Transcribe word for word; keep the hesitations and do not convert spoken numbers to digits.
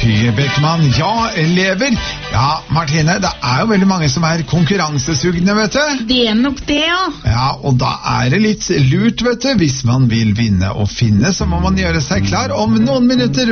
Sofie Beckmann. Ja, elever. Ja, Martine, det er jo veldig mange som er konkurransesugne, vet du. Det er nok det, ja. Ja, og da er det litt lurt, vet du. Hvis man vil vinne og finne, så må man gjøre seg klar om noen minutter